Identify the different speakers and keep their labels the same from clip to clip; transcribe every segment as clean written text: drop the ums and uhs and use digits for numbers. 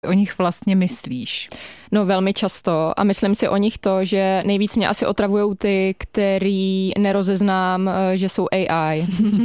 Speaker 1: o nich vlastně myslíš?
Speaker 2: No velmi často a myslím si o nich to, že nejvíc mě asi otravujou ty, který nerozeznám, že jsou AI.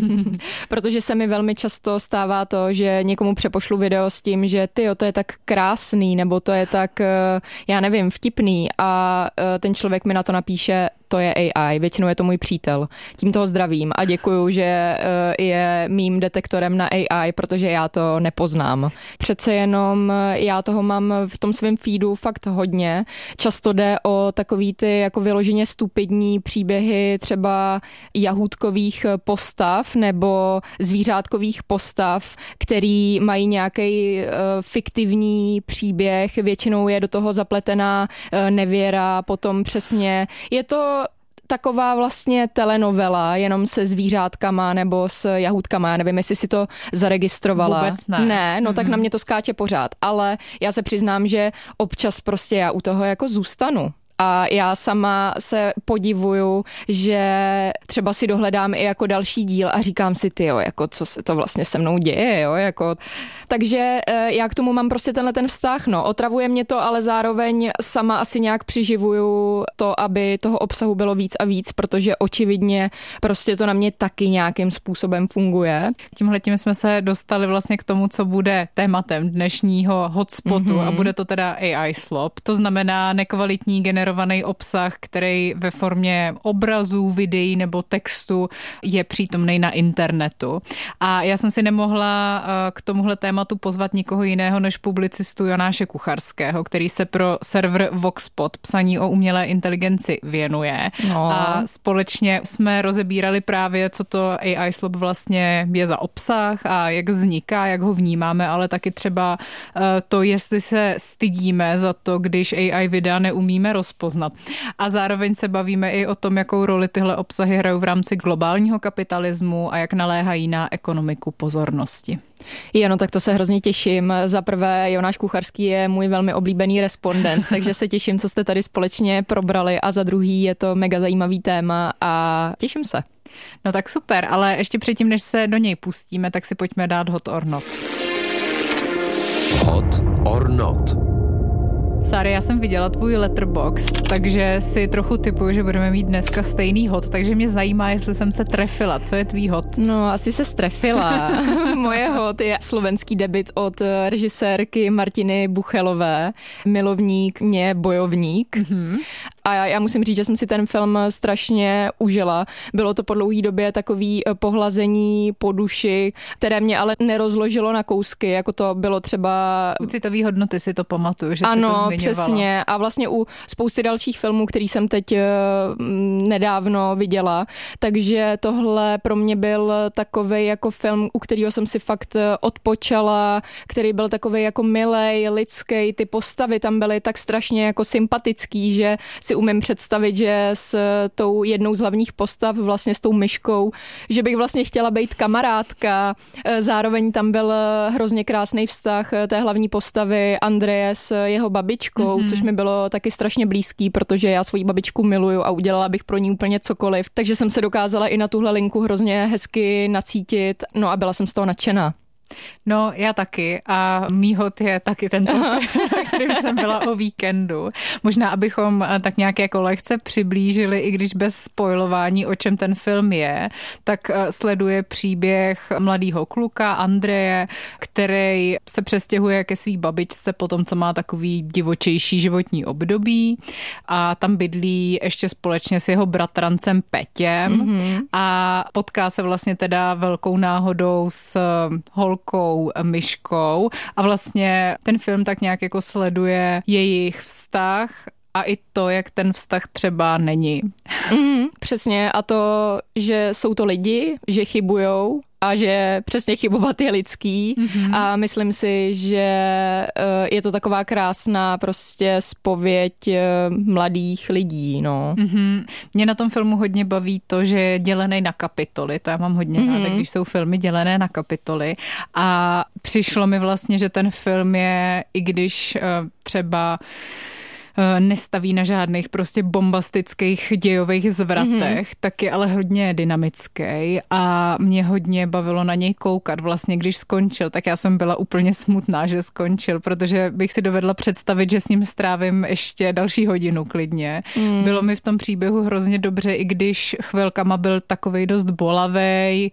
Speaker 2: Protože se mi velmi často stává to, že někomu přepošlu video s tím, že tyjo, to je tak krásný, nebo to je tak, já nevím, vtipný a ten člověk mi na to napíše, to je AI, většinou je to můj přítel. Tím toho zdravím a děkuju, že je mým detektorem na AI, protože já to nepoznám. Přece jenom já toho mám v tom svém feedu fakt hodně. Často jde o takový ty jako vyloženě stupidní příběhy třeba jahůdkových postav nebo zvířátkových postav, který mají nějaký fiktivní příběh. Většinou je do toho zapletená nevěra, potom přesně. Je to taková vlastně telenovela, jenom se zvířátkama nebo s jahůdkama. Já nevím, jestli si to zaregistrovala.
Speaker 1: Vůbec ne.
Speaker 2: Ne, no tak na mě to skáče pořád. Ale já se přiznám, že občas prostě já u toho jako zůstanu. A já sama se podivuju, že třeba si dohledám i jako další díl a říkám si, tyjo, jako co se to vlastně se mnou děje, jo, jako. Takže já k tomu mám prostě ten vztah, no. Otravuje mě to, ale zároveň sama asi nějak přiživuju to, aby toho obsahu bylo víc a víc, protože očividně prostě to na mě taky nějakým způsobem funguje.
Speaker 1: Tímhletím jsme se dostali vlastně k tomu, co bude tématem dnešního hotspotu a bude to teda AI slob. To znamená nekvalitní generovaný obsah, který ve formě obrazů, videí nebo textu je přítomný na internetu. A já jsem si nemohla k tomuhle tématu pozvat nikoho jiného než publicistu Jonáše Kucharského, který se pro server Voxpod psaní o umělé inteligenci věnuje. No. A společně jsme rozebírali právě, co to AI slob vlastně je za obsah a jak vzniká, jak ho vnímáme, ale taky třeba to, jestli se stydíme za to, když AI videa neumíme rozpoznat. A zároveň se bavíme i o tom, jakou roli tyhle obsahy hrajou v rámci globálního kapitalismu a jak naléhají na ekonomiku pozornosti.
Speaker 2: No tak to se hrozně těším. Za prvé Jonáš Kucharský je můj velmi oblíbený respondent, takže se těším, co jste tady společně probrali a za druhý je to mega zajímavý téma a těším se.
Speaker 1: No tak super, ale ještě předtím, než se do něj pustíme, tak si pojďme dát hot or not.
Speaker 3: Hot or not.
Speaker 1: Sáry, já jsem viděla tvůj Letterboxd, takže si trochu tipuju, že budeme mít dneska stejný hot, takže mě zajímá, jestli jsem se trefila. Co je tvý hot?
Speaker 2: No, asi se strefila. Moje hot je slovenský debut od režisérky Martiny Buchelové, Milovník mě bojovník. Mm-hmm. A já musím říct, že jsem si ten film strašně užila. Bylo to po dlouhé době takový pohlazení po duši, které mě ale nerozložilo na kousky, jako to bylo třeba...
Speaker 1: U citový hodnoty si to pamatuju, že
Speaker 2: ano,
Speaker 1: si to zmiňovala.
Speaker 2: Přesně. A vlastně u spousty dalších filmů, který jsem teď nedávno viděla. Takže tohle pro mě byl takovej jako film, u kterého jsem si fakt odpočala, který byl takovej jako milej, lidský. Ty postavy tam byly tak strašně jako sympatický, že si umím představit, že s tou jednou z hlavních postav, vlastně s tou myškou, že bych vlastně chtěla být kamarádka. Zároveň tam byl hrozně krásný vztah té hlavní postavy Andreje s jeho babičkou, což mi bylo taky strašně blízký, protože já svoji babičku miluju a udělala bych pro ní úplně cokoliv. Takže jsem se dokázala i na tuhle linku hrozně hezky nacítit, no a byla jsem z toho nadšená.
Speaker 1: No, já taky a mý hot je taky tento film, kterým jsem byla o víkendu. Možná, abychom tak nějak jako lehce přiblížili, i když bez spoilování, o čem ten film je, tak sleduje příběh mladýho kluka Andreje, který se přestěhuje ke svý babičce po tom, co má takový divočejší životní období a tam bydlí ještě společně s jeho bratrancem Petěm a potká se vlastně teda velkou náhodou s holkou myškou a vlastně ten film tak nějak jako sleduje jejich vztah a i to, jak ten vztah třeba není.
Speaker 2: Přesně a to, že jsou to lidi, že chybujou a že přesně chybovat je lidský a myslím si, že je to taková krásná prostě zpověď mladých lidí, no.
Speaker 1: Mě na tom filmu hodně baví to, že je dělený na kapitoly, to já mám hodně ráda, když jsou filmy dělené na kapitoly a přišlo mi vlastně, že ten film je, i když třeba nestaví na žádných prostě bombastických dějových zvratech, tak je ale hodně dynamický a mě hodně bavilo na něj koukat. Vlastně když skončil, tak já jsem byla úplně smutná, že skončil, protože bych si dovedla představit, že s ním strávím ještě další hodinu klidně. Bylo mi v tom příběhu hrozně dobře, i když chvilkama byl takovej dost bolavej,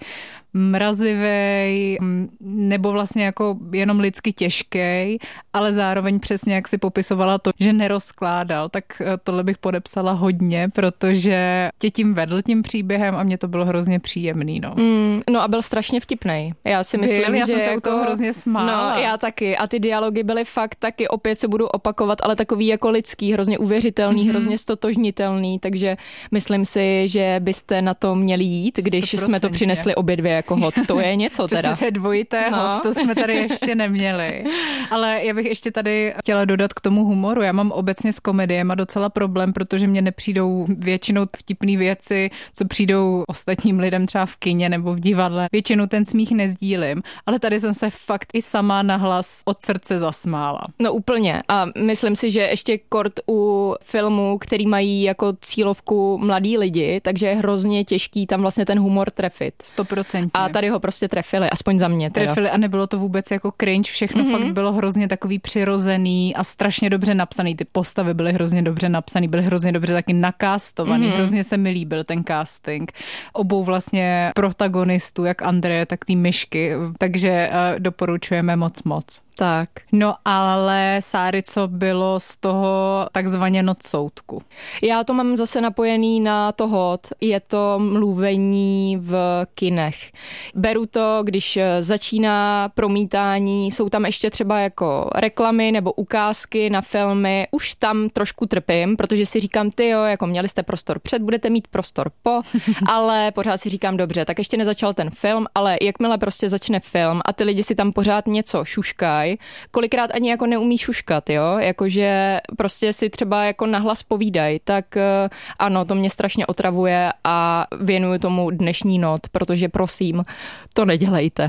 Speaker 1: mrazivej, nebo vlastně jako jenom lidsky těžkej, ale zároveň přesně jak si popisovala to, že nerozkládal, tak tohle bych podepsala hodně, protože tě tím vedl tím příběhem a mě to bylo hrozně příjemný.
Speaker 2: No a byl strašně vtipnej. Já si myslím,
Speaker 1: já
Speaker 2: že
Speaker 1: jsem se
Speaker 2: jako,
Speaker 1: u toho hrozně smála.
Speaker 2: No, já taky. A ty dialogy byly fakt taky, opět se budu opakovat, ale takový jako lidský, hrozně uvěřitelný, hrozně stotožnitelný, takže myslím si, že byste na to měli jít, když 100%. Jsme to přinesli obě dvě jako hot. To je něco teda.
Speaker 1: Přesně dvojité hot, to jsme tady ještě neměli. Ale já bych ještě tady chtěla dodat k tomu humoru. Já mám obecně s komediema docela problém, protože mně nepřijdou většinou vtipný věci, co přijdou ostatním lidem třeba v kině nebo v divadle. Většinou ten smích nezdílím, ale tady jsem se fakt i sama nahlas od srdce zasmála.
Speaker 2: No úplně. A myslím si, že ještě kort u filmů, který mají jako cílovku mladí lidi, takže je hrozně těžký tam vlastně ten humor trefit.
Speaker 1: 100%.
Speaker 2: A tady ho prostě trefili, aspoň za mě. Teda.
Speaker 1: Trefili a nebylo to vůbec jako cringe, všechno fakt bylo hrozně takový přirozený a strašně dobře napsaný. Ty postavy byly hrozně dobře napsaný, byly hrozně dobře taky nakástovaný, hrozně se mi líbil ten casting. Obou vlastně protagonistů, jak Andreje, tak ty myšky, takže doporučujeme moc.
Speaker 2: Tak.
Speaker 1: No ale Sáry, co bylo z toho takzvaně noc soudku?
Speaker 2: Já to mám zase napojený na to hot. Je to mluvení v kinech. Beru to, když začíná promítání, jsou tam ještě třeba jako reklamy nebo ukázky na filmy. Už tam trošku trpím, protože si říkám, jako měli jste prostor před, budete mít prostor po, ale pořád si říkám, dobře, tak ještě nezačal ten film, ale jakmile prostě začne film a ty lidi si tam pořád něco šuškají, kolikrát ani jako neumí šuškat, jakože prostě si třeba jako nahlas povídají, tak ano, to mě strašně otravuje a věnuju tomu dnešní noc, protože prosím, to nedělejte.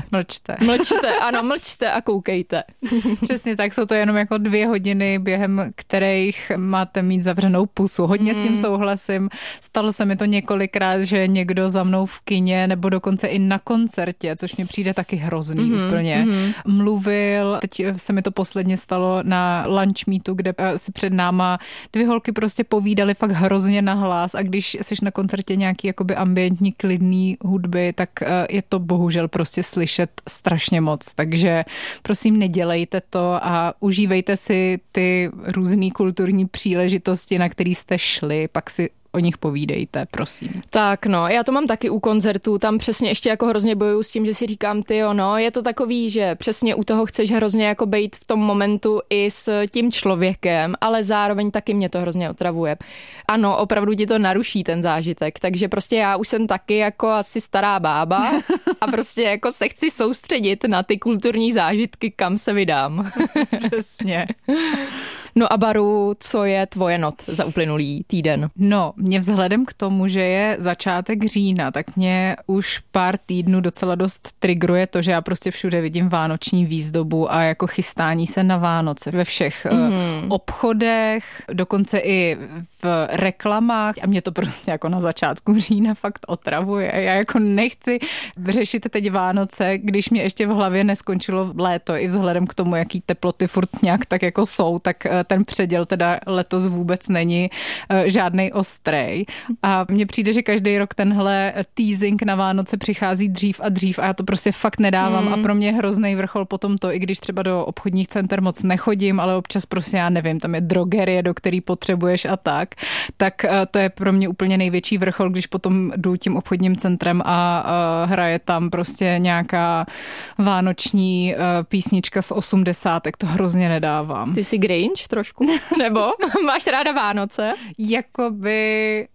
Speaker 2: Mlčte a koukejte.
Speaker 1: Přesně tak, jsou to jenom jako 2 hodiny, během kterých máte mít zavřenou pusu. Hodně s tím souhlasím. Stalo se mi to několikrát, že někdo za mnou v kině nebo dokonce i na koncertě, což mi přijde taky hrozný úplně, mluvil. Teď se mi to posledně stalo na lunch meetu, kde si před náma 2 holky prostě povídaly fakt hrozně nahlas a když jsi na koncertě nějaký jakoby ambientní klidný hudby, tak je to bohužel prostě slyšet strašně moc. Takže prosím, nedělejte to a užívejte si ty různý kulturní příležitosti, na který jste šli, pak si o nich povídejte, prosím.
Speaker 2: Tak no, já to mám taky u koncertů, tam přesně ještě jako hrozně bojuju s tím, že si říkám, je to takový, že přesně u toho chceš hrozně jako bejt v tom momentu i s tím člověkem, ale zároveň taky mě to hrozně otravuje. Ano, opravdu ti to naruší ten zážitek, takže prostě já už jsem taky jako asi stará bába a prostě jako se chci soustředit na ty kulturní zážitky, kam se vydám.
Speaker 1: Přesně.
Speaker 2: No a Baru, co je tvoje not za uplynulý týden?
Speaker 1: No, mě vzhledem k tomu, že je začátek října, tak mě už pár týdnů docela dost trigruje to, že já prostě všude vidím vánoční výzdobu a jako chystání se na Vánoce ve všech obchodech, dokonce i v reklamách a mě to prostě jako na začátku října fakt otravuje. Já jako nechci řešit teď Vánoce, když mě ještě v hlavě neskončilo léto i vzhledem k tomu, jaký teploty furt nějak tak jako jsou, tak ten předěl teda letos vůbec není žádnej ostrej. A mně přijde, že každý rok tenhle teasing na Vánoce přichází dřív a dřív a já to prostě fakt nedávám a pro mě je hrozný vrchol potom to, i když třeba do obchodních center moc nechodím, ale občas prostě já nevím, tam je drogerie, do který potřebuješ a tak to je pro mě úplně největší vrchol, když potom jdu tím obchodním centrem a hraje tam prostě nějaká vánoční písnička z 80, to hrozně nedávám.
Speaker 2: Ty jsi Grinch trošku? Nebo máš ráda Vánoce?
Speaker 1: Jakoby...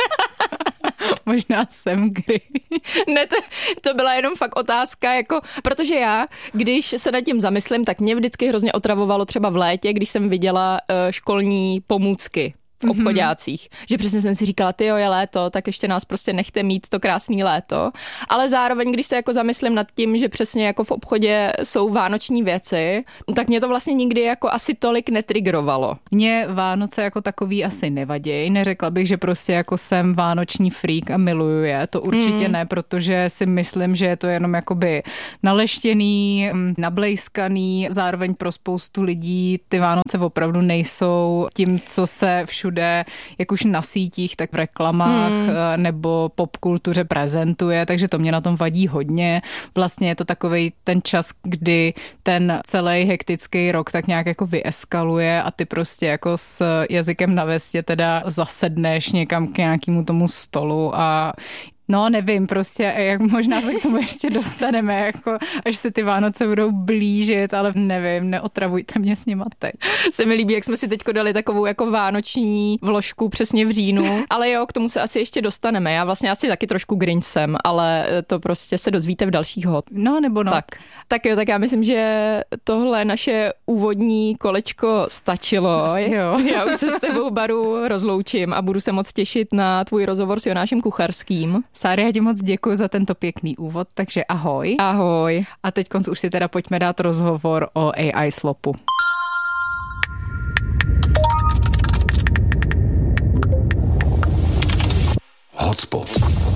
Speaker 1: Možná jsem Grinch.
Speaker 2: Ne, to byla jenom fakt otázka, jako, protože já, když se nad tím zamyslím, tak mě vždycky hrozně otravovalo třeba v létě, když jsem viděla školní pomůcky. v obchodácích. Že přesně jsem si říkala, tyjo, je léto, tak ještě nás prostě nechte mít to krásný léto. Ale zároveň, když se jako zamyslím nad tím, že přesně jako v obchodě jsou vánoční věci, tak mě to vlastně nikdy jako asi tolik netriggerovalo.
Speaker 1: Mně Vánoce jako takový asi nevadí. Neřekla bych, že prostě jako jsem vánoční freak a miluju je. To určitě ne, protože si myslím, že je to jenom jakoby naleštěný, nablejskaný. Zároveň pro spoustu lidí ty Vánoce opravdu nejsou tím, co se všude, jak už na sítích, tak v reklamách nebo popkultuře prezentuje, takže to mě na tom vadí hodně. Vlastně je to takovej ten čas, kdy ten celý hektický rok tak nějak jako vyeskaluje a ty prostě jako s jazykem na vestě teda zasedneš někam k nějakému tomu stolu a no, nevím, prostě, jak možná se k tomu ještě dostaneme, jako až se ty Vánoce budou blížit, ale nevím, neotravujte mě s nima teď.
Speaker 2: Se mi líbí, jak jsme si teďko dali takovou jako vánoční vložku přesně v říjnu, ale jo, k tomu se asi ještě dostaneme. Já vlastně asi taky trošku Grinch jsem, ale to prostě se dozvíte v dalších hod.
Speaker 1: No, nebo no.
Speaker 2: Tak jo, tak já myslím, že tohle naše úvodní kolečko stačilo.
Speaker 1: Jo.
Speaker 2: Já už se s tebou, Baru, rozloučím a budu se moc těšit na tvůj rozhovor s Jonášem Kucharským.
Speaker 1: Sáry, já ti moc děkuji za tento pěkný úvod, takže ahoj.
Speaker 2: Ahoj.
Speaker 1: A teď už si teda pojďme dát rozhovor o AI slopu.
Speaker 3: Hotspot.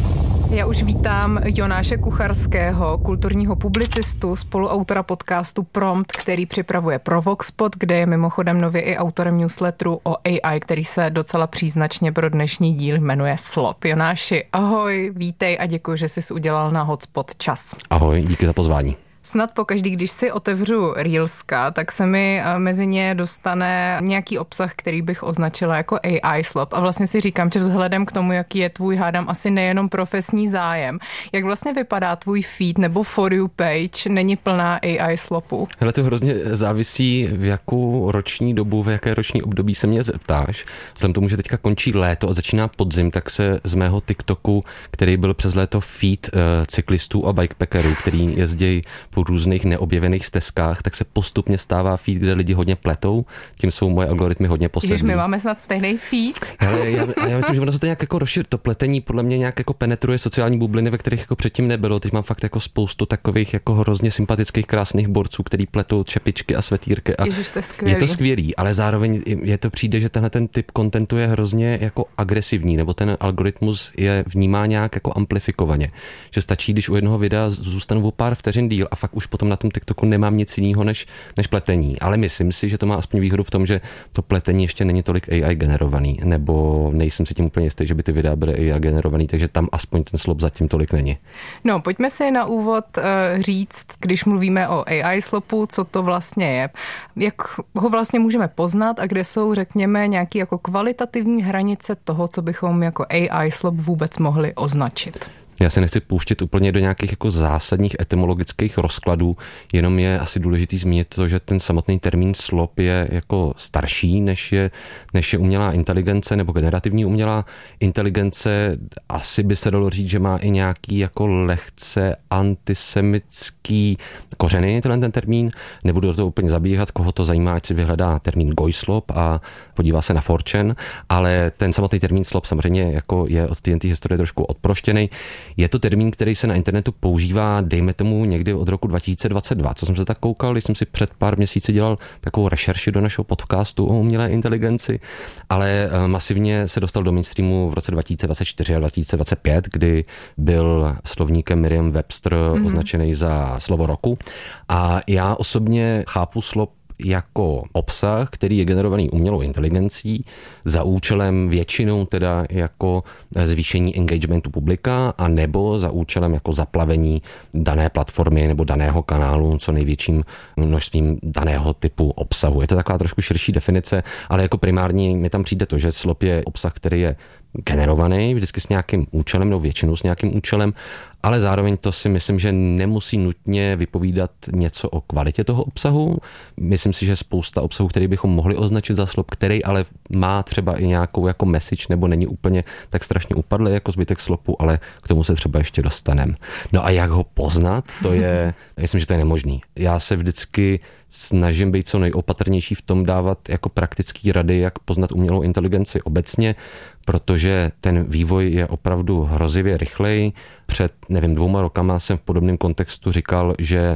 Speaker 1: Já už vítám Jonáše Kucharského, kulturního publicistu, spoluautora podcastu Prompt, který připravuje pro Voxpot, kde je mimochodem nově i autorem newsletteru o AI, který se docela příznačně pro dnešní díl jmenuje Slop. Jonáši, ahoj, vítej a děkuji, že jsi udělal na Hotspot čas.
Speaker 3: Ahoj, díky za pozvání.
Speaker 1: Snad pokaždý, když si otevřu Reelska, tak se mi mezi ně dostane nějaký obsah, který bych označila jako AI slop. A vlastně si říkám, že vzhledem k tomu, jaký je tvůj, hádám, asi nejenom profesní zájem, jak vlastně vypadá tvůj feed nebo for you page, není plná AI slopu?
Speaker 3: Hele, to hrozně závisí, v jakou roční dobu, v jaké roční období se mě zeptáš. Vzhledem tomu, že teďka končí léto a začíná podzim, tak se z mého TikToku, který byl přes léto feed cyklistů a bikepackerů, který jezdí po různých neobjevených stezkách, tak se postupně stává feed, kde lidi hodně pletou. Tím jsou moje algoritmy hodně posedlí.
Speaker 1: Ježiš, my máme snad stejný feed.
Speaker 3: Ale já myslím, že ono se to nějak jako rozšíří. To pletení podle mě nějak jako penetruje sociální bubliny, ve kterých jako předtím nebylo. Teď mám fakt jako spoustu takových jako hrozně sympatických, krásných borců, který pletou čepičky a svetírky. A
Speaker 1: Ježiš, to je skvělý.
Speaker 3: Je to skvělý, ale zároveň je to přijde, že tenhle ten typ kontentu je hrozně jako agresivní, nebo ten algoritmus je vnímá nějak jako amplifikovaně. Že stačí, když u jednoho videa zůstanu o pár vteřin díl a fakt už potom na tom TikToku nemám nic jiného než pletení. Ale myslím si, že to má aspoň výhodu v tom, že to pletení ještě není tolik AI generovaný, nebo nejsem si tím úplně jistý, že by ty videa byly AI generovaný, takže tam aspoň ten slop zatím tolik není.
Speaker 1: No, pojďme si na úvod říct, když mluvíme o AI slopu, co to vlastně je. Jak ho vlastně můžeme poznat a kde jsou, řekněme, nějaké jako kvalitativní hranice toho, co bychom jako AI slop vůbec mohli označit?
Speaker 3: Já se nechci pouštět úplně do nějakých jako zásadních etymologických rozkladů, jenom je asi důležitý zmínit to, že ten samotný termín slop je jako starší, než je umělá inteligence nebo generativní umělá inteligence. Asi by se dalo říct, že má i nějaký jako lehce antisemický kořeny, ten termín. Nebudu do toho úplně zabíhat, koho to zajímá, ať si vyhledá termín gojslop a podívá se na 4chan, ale ten samotný termín slop samozřejmě jako je od té historie trošku odproštěný. Je to termín, který se na internetu používá, dejme tomu někdy od roku 2022. Co jsem se tak koukal, když jsem si před pár měsíci dělal takovou rešerši do našeho podcastu o umělé inteligenci, ale masivně se dostal do mainstreamu v roce 2024 a 2025, kdy byl slovníkem Merriam-Webster označený za slovo roku. A já osobně chápu slop jako obsah, který je generovaný umělou inteligencí za účelem většinou teda jako zvýšení engagementu publika a nebo za účelem jako zaplavení dané platformy nebo daného kanálu co největším množstvím daného typu obsahu. Je to taková trošku širší definice, ale jako primární mi tam přijde to, že slop je obsah, který je generovaný vždycky s nějakým účelem nebo většinou s nějakým účelem, ale zároveň to si myslím, že nemusí nutně vypovídat něco o kvalitě toho obsahu. Myslím si, že spousta obsahu, který bychom mohli označit za slop, který ale má třeba i nějakou jako message nebo není úplně tak strašně upadlý jako zbytek slopu, ale k tomu se třeba ještě dostaneme. No a jak ho poznat, to je, myslím, že to je nemožný. Já se vždycky snažím být co nejopatrnější v tom dávat jako praktický rady, jak poznat umělou inteligenci obecně, protože ten vývoj je opravdu hrozivě rychlej. Před, 2 rokama jsem v podobném kontextu říkal, že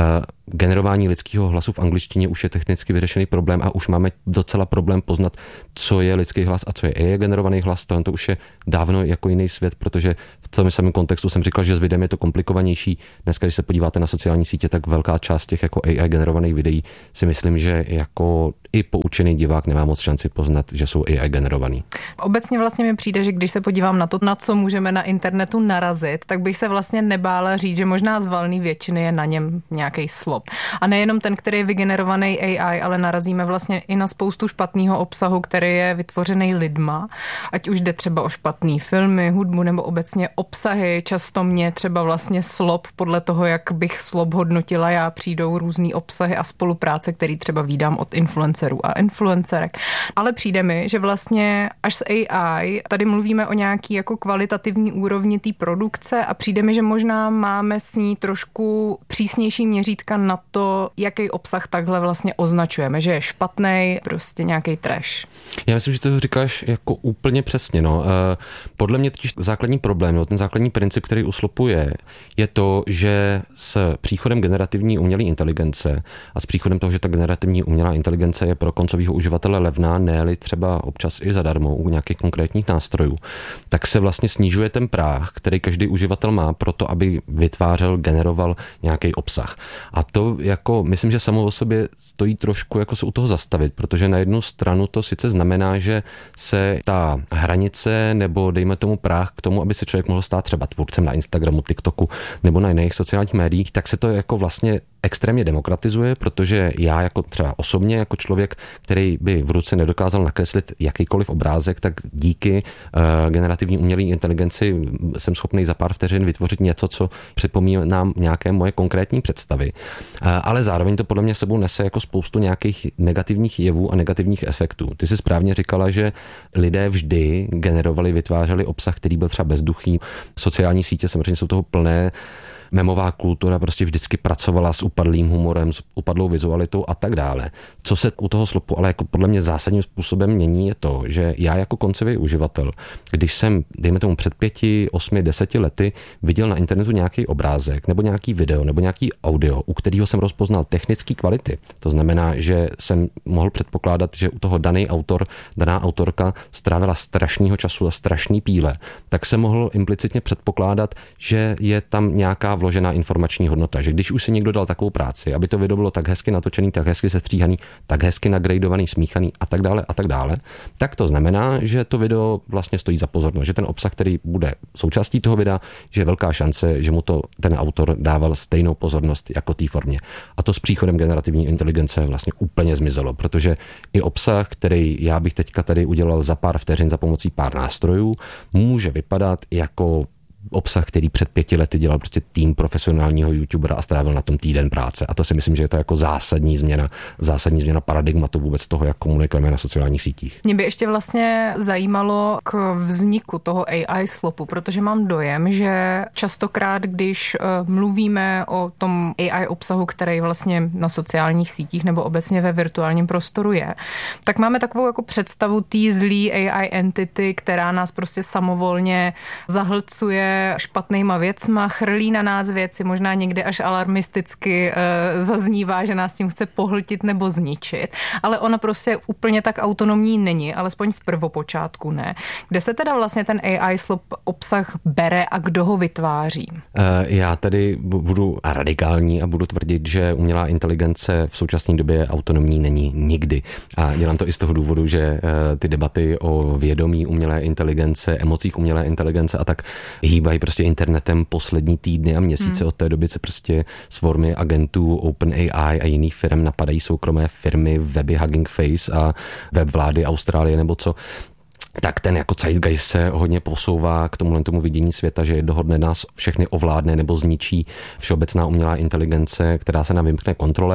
Speaker 3: generování lidského hlasu v angličtině už je technicky vyřešený problém a už máme docela problém poznat, co je lidský hlas a co je AI generovaný hlas. To už je dávno jako jiný svět, protože v tom samém kontextu jsem říkal, že s videem je to komplikovanější. Dneska, když se podíváte na sociální sítě, tak velká část těch jako AI generovaných videí si myslím, že jako i poučený divák nemá moc šanci poznat, že jsou AI generovaný.
Speaker 1: Obecně vlastně mi přijde, že když se podívám na to, na co můžeme na internetu narazit, tak bych se vlastně nebála říct, že možná z valné většiny je na něm nějaký slob. A nejenom ten, který je vygenerovaný AI, ale narazíme vlastně i na spoustu špatného obsahu, který je vytvořený lidma. Ať už jde třeba o špatný filmy, hudbu nebo obecně obsahy. Často mě třeba vlastně slob, podle toho, jak bych slob hodnotila já, přijdou různý obsahy a spolupráce, který třeba vídám od influencerů a influencerek. Ale přijde mi, že vlastně až s AI tady mluvíme o nějaký jako kvalitativní úrovni té produkce a přijde mi, že možná máme s ní trošku přísnější měřítka na to, jaký obsah takhle vlastně označujeme, že je špatnej, prostě nějaký trash.
Speaker 3: Já myslím, že to říkáš jako úplně přesně. No. Podle mě totiž základní problém, ten základní princip, který u slopu je to, že s příchodem generativní umělé inteligence a s příchodem toho, že ta generativní umělá inteligence je pro koncového uživatele levná, ne-li třeba občas i zadarmo u nějakých konkrétních nástrojů, tak se vlastně snižuje ten práh, který každý uživatel má pro to, aby vytvářel, generoval nějaký obsah. A to jako, myslím, že samo o sobě stojí trošku jako se u toho zastavit, protože na jednu stranu to sice znamená, že se ta hranice nebo dejme tomu práh k tomu, aby se člověk mohl stát třeba tvůrcem na Instagramu, TikToku nebo na jiných sociálních médiích, tak se to jako vlastně extrémně demokratizuje, protože já jako třeba osobně, jako člověk, který by v ruce nedokázal nakreslit jakýkoliv obrázek, tak díky generativní umělé inteligenci jsem schopný za pár vteřin vytvořit něco, co připomíná nějaké moje konkrétní představy. Ale zároveň to podle mě sebou nese jako spoustu nějakých negativních jevů a negativních efektů. Ty jsi správně říkala, že lidé vždy generovali, vytvářeli obsah, který byl třeba bezduchý. Sociální sítě samozřejmě jsou toho plné. Memová kultura prostě vždycky pracovala s upadlým humorem, s upadlou vizualitou a tak dále. Co se u toho slopu ale jako podle mě zásadním způsobem mění je to, že já jako koncový uživatel, když jsem, dejme tomu před 5, 8, 10 lety viděl na internetu nějaký obrázek nebo nějaký video nebo nějaký audio, u kterého jsem rozpoznal technické kvality. To znamená, že jsem mohl předpokládat, že u toho daný autor, daná autorka strávila strašného času a strašný píle, tak jsem mohl implicitně předpokládat, že je tam nějaká vložená informační hodnota, že když už si někdo dal takovou práci, aby to video bylo tak hezky natočený, tak hezky sestříhaný, tak hezky nagradovaný, smíchaný a tak dále, tak to znamená, že to video vlastně stojí za pozornost, že ten obsah, který bude součástí toho videa, že je velká šance, že mu to ten autor dával stejnou pozornost jako té formě. A to s příchodem generativní inteligence vlastně úplně zmizelo, protože i obsah, který já bych teďka tady udělal za pár vteřin za pomocí pár nástrojů, může vypadat jako obsah, který před 5 lety dělal prostě tým profesionálního youtubera a strávil na tom týden práce. A to si myslím, že je to jako zásadní změna paradigmatu vůbec toho, jak komunikujeme na sociálních sítích.
Speaker 1: Mě by ještě vlastně zajímalo k vzniku toho AI slopu, protože mám dojem, že častokrát, když mluvíme o tom AI obsahu, který vlastně na sociálních sítích nebo obecně ve virtuálním prostoru je, tak máme takovou jako představu té zlý AI entity, která nás prostě samovolně zahlcuje špatnýma věcma, chrlí na nás věci, možná někde až alarmisticky zaznívá, že nás tím chce pohltit nebo zničit, ale ona prostě úplně tak autonomní není, alespoň v prvopočátku ne. Kde se teda vlastně ten AI slop obsah bere a kdo ho vytváří?
Speaker 3: Já tady budu radikální a budu tvrdit, že umělá inteligence v současné době autonomní není nikdy. A dělám to i z toho důvodu, že ty debaty o vědomí umělé inteligence, emocích umělé inteligence a tak hýbají prostě internetem poslední týdny a měsíce. Od té doby se prostě s formy agentů OpenAI a jiných firm napadají soukromé firmy, weby Hugging Face a web vlády Austrálie nebo co. Tak ten jako zeitgeist se hodně posouvá k tomu vidění světa, že jednoho dne nás všechny ovládne nebo zničí všeobecná umělá inteligence, která se nám vymkne kontrole.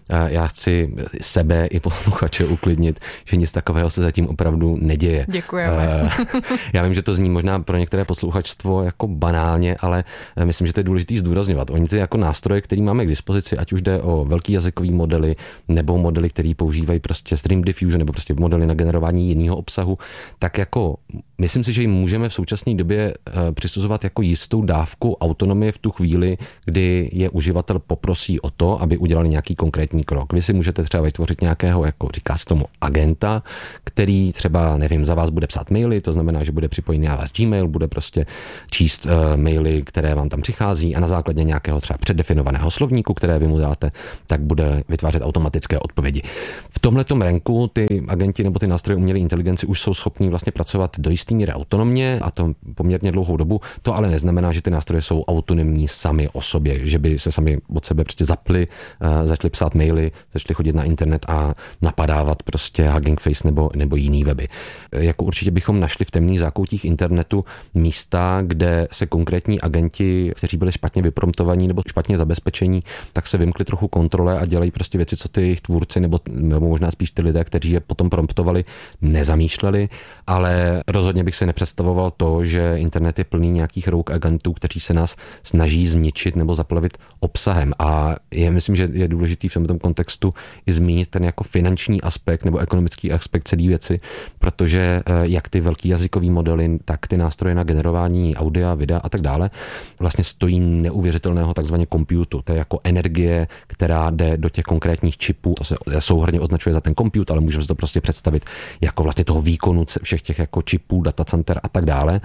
Speaker 3: Já chci sebe i posluchače uklidnit, že nic takového se zatím opravdu neděje.
Speaker 1: Děkujeme.
Speaker 3: Já vím, že to zní možná pro některé posluchačstvo jako banálně, ale myslím, že to je důležité zdůrazňovat. Oni ty jako nástroje, které máme k dispozici, ať už jde o velký jazykový modely nebo modely, které používají prostě stream diffusion nebo prostě modely na generování jiného obsahu, tak jako myslím si, že jim můžeme v současné době přisuzovat jako jistou dávku autonomie v tu chvíli, kdy je uživatel poprosí o to, aby udělali nějaký konkrétní krok. Vy si můžete třeba vytvořit nějakého, jako říká se tomu, agenta, který třeba, nevím, za vás bude psát maily, to znamená, že bude připojený na váš Gmail, bude prostě číst maily, které vám tam přichází a na základě nějakého třeba předdefinovaného slovníku, které vy mu dáte, tak bude vytvářet automatické odpovědi. V tomhletom ranku ty agenti nebo ty nástroje umělé inteligence už jsou schopní vlastně pracovat do jisté míry autonomně a to poměrně dlouhou dobu. To ale neznamená, že ty nástroje jsou autonomní sami o sobě, že by se sami od sebe prostě zapli, začali psát maily, začali chodit na internet a napadávat prostě Hugging Face nebo jiný weby. Jako určitě bychom našli v temných zákoutích internetu místa, kde se konkrétní agenti, kteří byli špatně vypromptovaní nebo špatně zabezpečení, tak se vymkli trochu kontrole a dělají prostě věci, co ty jejich tvůrci nebo možná spíš ty lidé, kteří je potom promptovali, nezamýšleli, ale rozhodně bych si nepředstavoval to, že internet je plný nějakých rogue agentů, kteří se nás snaží zničit nebo zaplavit obsahem. A myslím, že je důležitý v tomto kontextu i zmínit ten jako finanční aspekt nebo ekonomický aspekt celé věci, protože jak ty velký jazykový modely, tak ty nástroje na generování audia, videa a tak dále vlastně stojí neuvěřitelného takzvaně computu. To je jako energie, která jde do těch konkrétních čipů. To se souhrnně označuje za ten compute, ale můžeme si to prostě představit jako vlastně toho výkonu všech těch jako čipů, datacenter a tak dále.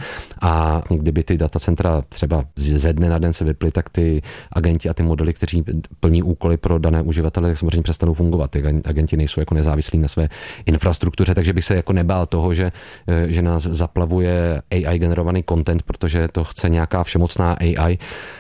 Speaker 3: A kdyby ty datacentra třeba ze dne na den se vyply, tak ty agenti a ty modely, kteří plní úkoly pro dané uživatele, tak samozřejmě přestanou fungovat. Ty agenti nejsou jako nezávislí na své infrastruktuře, takže bych se jako nebál toho, že nás zaplavuje AI generovaný content, protože to chce nějaká všemocná AI.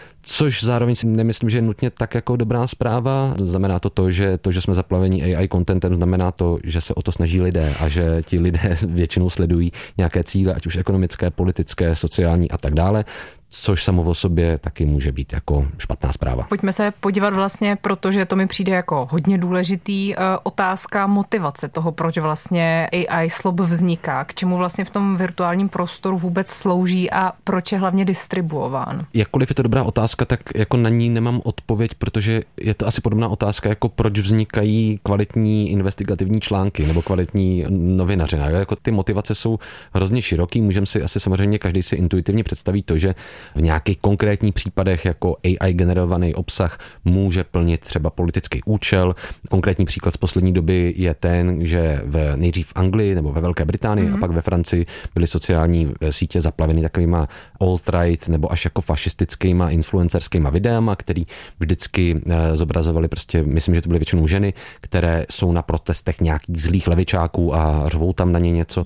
Speaker 3: Což zároveň si nemyslím, že je nutně tak jako dobrá zpráva. Znamená to, že jsme zaplavení AI contentem, znamená to, že se o to snaží lidé a že ti lidé většinou sledují nějaké cíle, ať už ekonomické, politické, sociální a tak dále. Což samo o sobě taky může být jako špatná zpráva.
Speaker 1: Pojďme se podívat vlastně, protože to mi přijde jako hodně důležitý, otázka motivace toho, proč vlastně AI slop vzniká, k čemu vlastně v tom virtuálním prostoru vůbec slouží a proč je hlavně distribuován.
Speaker 3: Jakkoliv je to dobrá otázka, tak jako na ní nemám odpověď, protože je to asi podobná otázka, jako proč vznikají kvalitní investigativní články nebo kvalitní novinaři. Jako ty motivace jsou hrozně široký, můžeme si asi samozřejmě každý si intuitivně představit to, že v nějakých konkrétních případech jako AI generovaný obsah může plnit třeba politický účel. Konkrétní příklad z poslední doby je ten, že nejdřív v Anglii nebo ve Velké Británii a pak ve Francii byly sociální sítě zaplaveny takovýma alt-right nebo až jako fašistickýma influencerskýma videama, který vždycky zobrazovali prostě, myslím, že to byly většinou ženy, které jsou na protestech nějakých zlých levičáků a řvou tam na ně něco.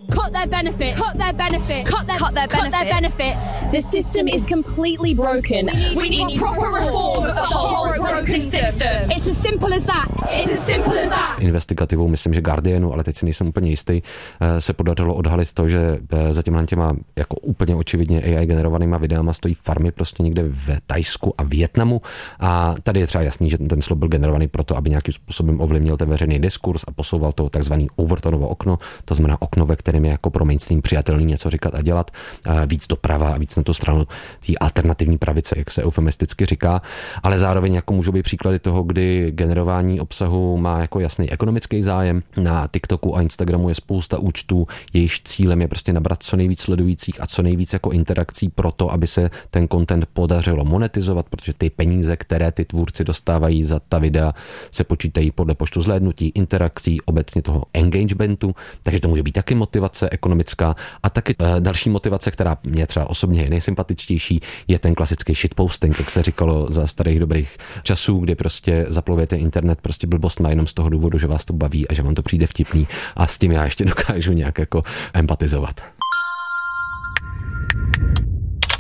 Speaker 4: The system is completely broken. We need proper reform of the whole broken system. It's as simple as that. It's as simple as that.
Speaker 3: Investigativou, myslím, že Guardianu, ale teď si nejsem úplně jistý, se podařilo odhalit to, že za těma jako úplně očividně AI generovanýma videama stojí farmy prostě někde v Thajsku a Vietnamu. A tady je třeba jasný, že ten slov byl generovaný proto, aby nějakým způsobem ovlivnil ten veřejný diskurs a posouval to takzvaný Overtonovo okno, to znamená okno, ve kterém je jako pro mainstream přijatelný něco říkat a dělat, víc doprava a víc na tu stranu té alternativní pravice, jak se eufemisticky říká, ale zároveň jako můžou být příklady toho, kdy generování obsahu má jako jasný ekonomický zájem. Na TikToku a Instagramu je spousta účtů, jejichž cílem je prostě nabrat co nejvíc sledujících a co nejvíc jako interakcí pro to, aby se ten content podařilo monetizovat, protože ty peníze, které ty tvůrci dostávají za ta videa, se počítají podle počtu zhlédnutí, interakcí, obecně toho engagementu, takže to může být taky motivace ekonomická a taky další motivace, která mě třeba osobně je nejsympatičtější, je ten klasický shitposting, jak se říkalo za starých dobrých časů, kdy prostě zaploujete internet prostě blbostma jenom z toho důvodu, že vás to baví a že vám to přijde vtipný a s tím já ještě dokážu nějak jako empatizovat.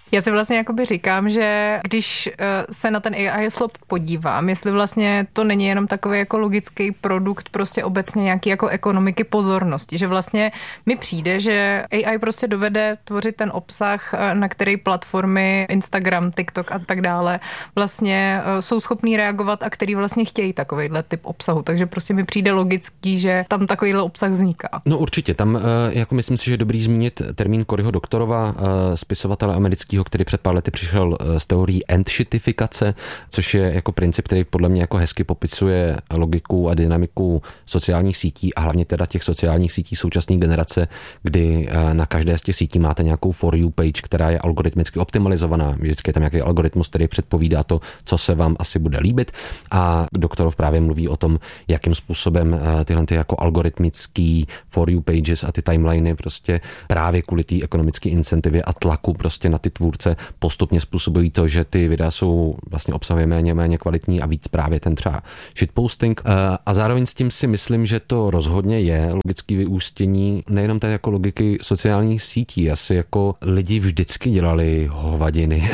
Speaker 1: Já si vlastně jakoby říkám, že když se na ten AI slop podívám, jestli vlastně to není jenom takový jako logický produkt prostě obecně nějaký jako ekonomiky pozornosti, že vlastně mi přijde, že AI prostě dovede tvořit ten obsah, na který platformy Instagram, TikTok a tak dále vlastně jsou schopní reagovat a který vlastně chtějí takovejhle typ obsahu. Takže prostě mi přijde logický, že tam takovýhle obsah vzniká.
Speaker 3: No určitě, tam jako myslím si, že je dobrý zmínit termín Coryho Doktorova, spisovatele amerického, který před pár lety přišel s teorií entšitifikace, což je jako princip, který podle mě jako hezky popisuje logiku a dynamiku sociálních sítí a hlavně teda těch sociálních sítí současné generace, kdy na každé z těch sítí máte nějakou for you page, která je algoritmicky optimalizovaná. Vždycky je tam nějaký algoritmus, který předpovídá to, co se vám asi bude líbit. A Doktorov právě mluví o tom, jakým způsobem tyhle ty jako algoritmický for you pages a ty timeliny prostě právě kvůli té ekonomické incentivy a tlaku prostě na ty tvůrce postupně způsobují to, že ty videa jsou vlastně obsahově méně kvalitní a víc právě ten třeba shitposting. A zároveň s tím si myslím, že to rozhodně je logické vyústění nejenom té jako logiky sociálních sítí. Asi jako lidi vždycky dělali hovadiny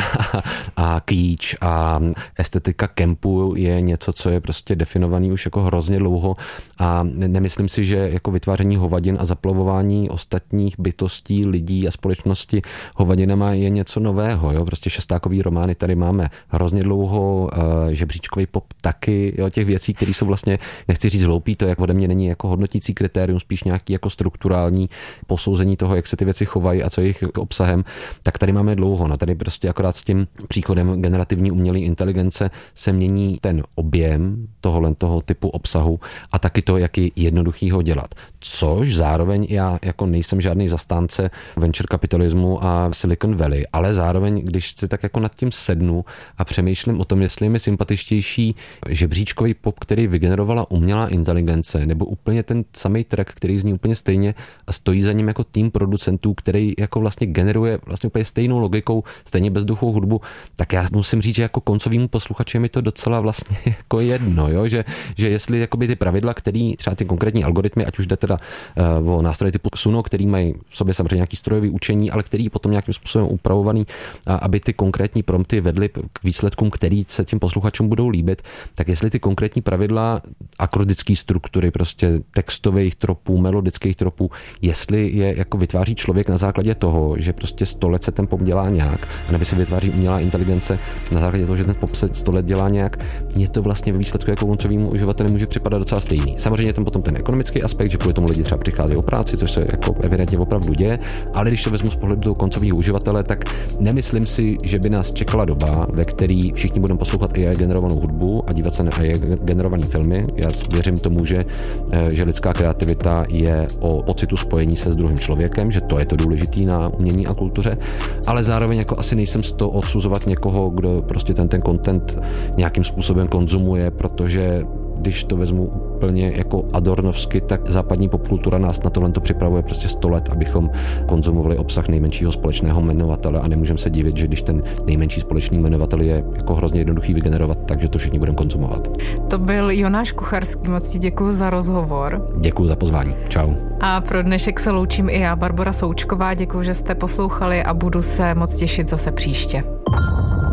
Speaker 3: a kýč a estetika kempu je něco, co je prostě definovaný už jako hrozně dlouho a nemyslím si, že jako vytváření hovadin a zaplavování ostatních bytostí, lidí a společnosti hovadinama je něco nového. Jo? Prostě šestákový romány tady máme hrozně dlouho, žebříčkový pop taky, jo? Těch věcí, které jsou vlastně, nechci říct hloupý, to jak ode mě není jako hodnotící kritérium, spíš nějaký jako strukturální posouzení toho, jak se ty věci chovají a co je jejich obsahem, tak tady máme dlouho. No tady prostě akorát s tím příchodem generativní umělé inteligence se mění ten objem toho typu obsahu a taky to, jak je jednoduchý ho dělat. Což zároveň já jako nejsem žádný zastánce venture kapitalismu a Silicon Valley, ale zároveň, když si tak jako nad tím sednu a přemýšlím o tom, jestli je mi sympatičtější žebříčkový pop, který vygenerovala umělá inteligence, nebo úplně ten samý track, který zní úplně stejně a stojí za ním jako tým producentů, který jako vlastně generuje vlastně úplně stejnou logikou, stejně bezduchou hudbu, tak já musím říct, že jako koncovýmu posluchači mi to docela vlastně jako jedno, jo? Že jestli jakoby ty pravidla, který třeba ty konkrétní algoritmy, ať už jde teda o nástroje typu Suno, který mají v sobě samozřejmě nějaký strojový učení, ale který potom nějakým způsobem upravovaný, aby ty konkrétní prompty vedly k výsledkům, který se těm posluchačům budou líbit, tak jestli ty konkrétní pravidla akrodické struktury, prostě textových tropů, melodických tropů, jestli je jako vytváří člověk na základě toho, že prostě 100 let se ten pop dělá nějak, anebo si vytváří umělá inteligence na základě toho, že ten pop se 100 let dělá nějak, mně to vlastně ve výsledku jako koncovému uživateli může připadat docela stejný. Samozřejmě tam potom ten ekonomický aspekt, že kvůli tomu lidi třeba přicházejí o práci, což se jako evidentně opravdu děje, ale když to vezmu z pohledu toho koncového uživatele, tak nemyslím si, že by nás čekala doba, ve které všichni budeme poslouchat AI generovanou hudbu a dívat se na AI generované filmy. Já věřím tomu, že lidská kreativita je o pocitu spojení se s druhým člověkem, že to je to důležité na umění a kultuře, ale zároveň jako asi nejsem z toho odsuzovat někoho, kdo prostě ten content nějakým způsobem konzumuje, protože když to vezmu úplně jako adornovsky, tak západní popkultura nás na tohle připravuje prostě 100 let, abychom konzumovali obsah nejmenšího společného jmenovatele a nemůžeme se divit, že když ten nejmenší společný jmenovatel je jako hrozně jednoduchý vygenerovat, takže to všichni budeme konzumovat.
Speaker 1: To byl Jonáš Kucharský, moc ti děkuji za rozhovor.
Speaker 3: Děkuji za pozvání. Čau.
Speaker 1: A pro dnešek se loučím i já, Barbora Součková. Děkuji, že jste poslouchali a budu se moc těšit zase příště.